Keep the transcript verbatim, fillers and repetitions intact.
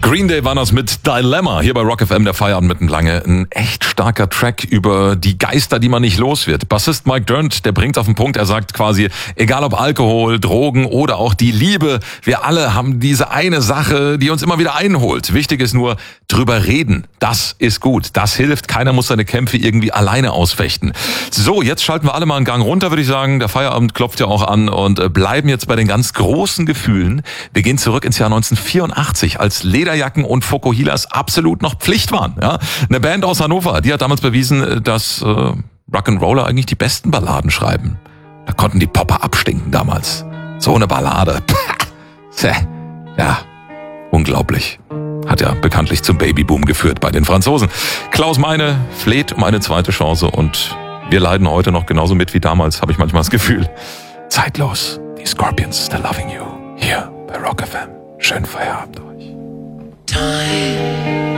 Green Day waren das mit Dilemma. Hier bei Rock F M, der Feierabend mitten lange. Ein echt starker Track über die Geister, die man nicht los wird. Bassist Mike Dirnt, der bringt auf den Punkt, er sagt quasi, egal ob Alkohol, Drogen oder auch die Liebe, wir alle haben diese eine Sache, die uns immer wieder einholt. Wichtig ist nur, drüber reden. Das ist gut. Das hilft. Keiner muss seine Kämpfe irgendwie alleine ausfechten. So, jetzt schalten wir alle mal einen Gang runter, würde ich sagen. Der Feierabend klopft ja auch an und bleiben jetzt bei den ganz großen Gefühlen. Wir gehen zurück ins Jahr neunzehnhundertvierundachtzig, als Lederjacken und Fokuhilas absolut noch Pflicht waren. Ja? Eine Band aus Hannover, die hat damals bewiesen, dass äh, Rock'n'Roller eigentlich die besten Balladen schreiben. Da konnten die Popper abstinken damals. So eine Ballade. Ja, unglaublich. Hat ja bekanntlich zum Babyboom geführt bei den Franzosen. Klaus Meine fleht um eine zweite Chance und wir leiden heute noch genauso mit wie damals, habe ich manchmal das Gefühl. Zeitlos, die Scorpions, They're Loving You. Hier bei Rock F M. Schönen Feierabend euch. Time.